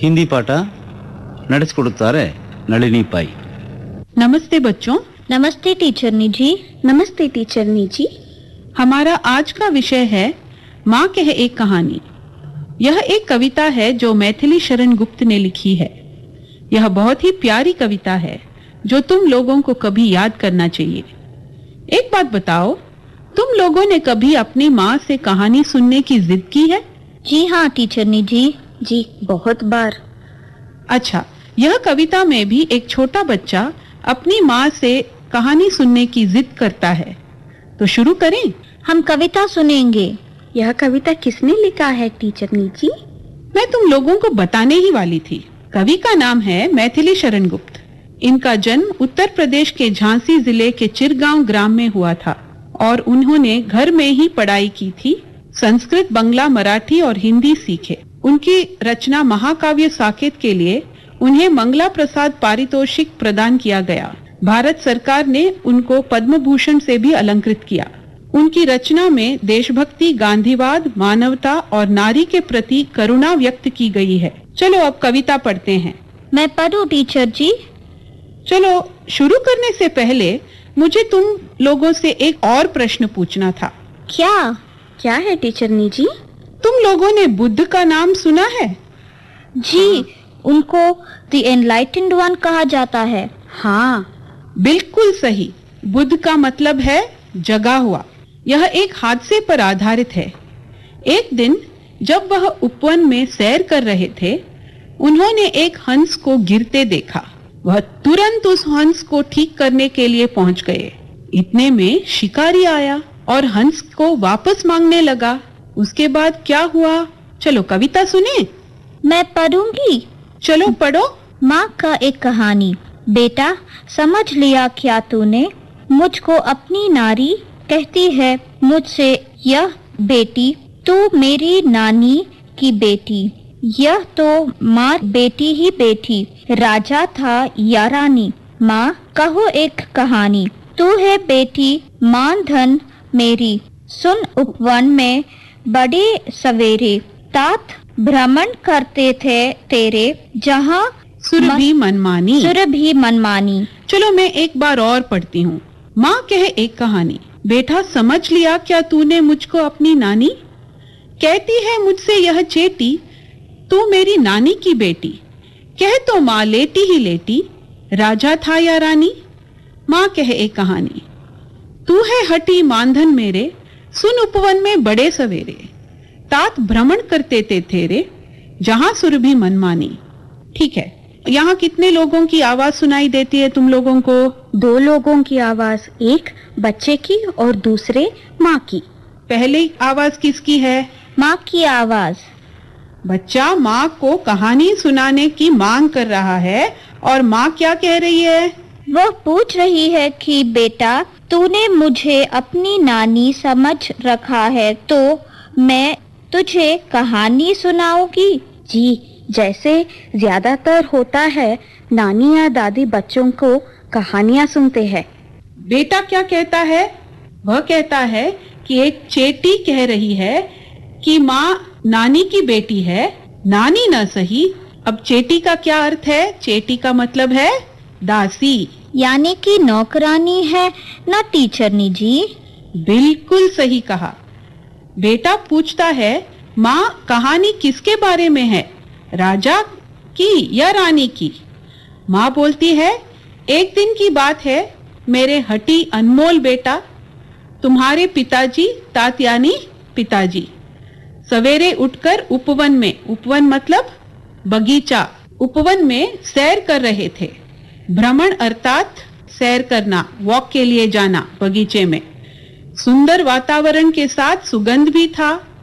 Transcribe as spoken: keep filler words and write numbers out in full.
ಹಿಂದಿ ಪಾಠ ನಡೆಸಿಕೊಡುತ್ತಾರೆ ನಳಿನಿ ಪೈ. नमस्ते बच्चों. नमस्ते टीचरनी जी. नमस्ते टीचरनी जी. हमारा आज का विषय है माँ कह एक कहानी. यह एक कविता है जो मैथिली शरण गुप्त ने लिखी है. यह बहुत ही प्यारी कविता है जो तुम लोगों को कभी याद करना चाहिए. एक बात बताओ, तुम लोगों ने कभी अपनी माँ से कहानी सुनने की जिद की है? जी हाँ टीचरनी जी. जी बहुत बार. अच्छा, यह कविता में भी एक छोटा बच्चा अपनी माँ से कहानी सुनने की जिद करता है. तो शुरू करें. हम कविता सुनेंगे. यह कविता किसने लिखा है टीचरनी जी? मैं तुम लोगों को बताने ही वाली थी. कवि का नाम है मैथिली शरण गुप्त. इनका जन्म उत्तर प्रदेश के झांसी जिले के चिरगांव ग्राम में हुआ था और उन्होंने घर में ही पढ़ाई की थी. संस्कृत, बंगला, मराठी और हिंदी सीखे. उनकी रचना महाकाव्य साकेत के लिए उन्हें मंगला प्रसाद पारितोषिक प्रदान किया गया. भारत सरकार ने उनको पद्म भूषण से भी अलंकृत किया. उनकी रचना में देशभक्ति, गांधीवाद, मानवता और नारी के प्रति करुणा व्यक्त की गई है. चलो अब कविता पढ़ते हैं. मैं पढ़ूं टीचर जी? चलो, शुरू करने से पहले मुझे तुम लोगों से एक और प्रश्न पूछना था. क्या? क्या है टीचरनी जी? तुम लोगों ने बुद्ध का नाम सुना है? जी, उनको द एनलाइटेंड वन कहा जाता है. हाँ, बिल्कुल सही. बुद्ध का मतलब है जगा हुआ. यह एक हादसे पर आधारित है. एक दिन जब वह उपवन में सैर कर रहे थे, उन्होंने एक हंस को गिरते देखा. वह तुरंत उस हंस को ठीक करने के लिए पहुंच गए. इतने में शिकारी आया और हंस को वापस मांगने लगा. उसके बाद क्या हुआ? चलो कविता सुने. मैं पढ़ूंगी. चलो पढ़ो. माँ का एक कहानी. बेटा, समझ लिया क्या तूने? मुझको अपनी नारी कहती है मुझसे यह बेटी, तू मेरी नानी की बेटी. यह तो माँ बेटी ही बेटी, राजा था या रानी. माँ कहो एक कहानी, तू है बेटी मान धन मेरी. सुन उपवन में बड़े सवेरे, तात भ्रमण करते थे तेरे, जहाँ सुरभि मनमानी. सुरभि मनमानी. चलो मैं एक बार और पढ़ती हूँ. माँ कहे एक कहानी. बेटा, समझ लिया क्या तूने मुझको अपनी नानी? कहती है मुझसे यह चेटी, तू मेरी नानी की बेटी. कह तो माँ लेटी ही लेटी, राजा था या रानी. माँ कहे एक कहानी. तू है हटी मानधन मेरे, सुन उपवन में बड़े सवेरे. तात भ्रमण करते थे तेरे, जहाँ सुरभि मनमानी. ठीक है, यहाँ कितने लोगों की आवाज सुनाई देती है तुम लोगों को? दो लोगों की आवाज, एक बच्चे की और दूसरे माँ की. पहले आवाज किसकी है? माँ की आवाज. बच्चा माँ को कहानी सुनाने की मांग कर रहा है और माँ क्या कह रही है? वह पूछ रही है कि बेटा, तूने मुझे अपनी नानी समझ रखा है तो मैं तुझे कहानी सुनाऊंगी. जी, जैसे ज्यादातर होता है, नानी या दादी बच्चों को कहानियाँ सुनते हैं. बेटा क्या कहता है? वह कहता है कि एक चेटी कह रही है कि माँ नानी की बेटी है. नानी न सही, अब चेटी का क्या अर्थ है? चेटी का मतलब है दासी, यानी कि नौकरानी है ना टीचरनी जी? बिल्कुल सही कहा. बेटा पूछता है माँ कहानी किसके बारे में है, राजा की या रानी की? माँ बोलती है एक दिन की बात है मेरे हटी अनमोल बेटा, तुम्हारे पिताजी, तात यानी पिताजी, सवेरे उठकर उपवन में, उपवन मतलब बगीचा, उपवन में सैर कर रहे थे. भ्रमण अर्थात सैर करना, वॉक के लिए जाना बगीचे में. सुंदर वातावरण के साथ सुगंध भी था.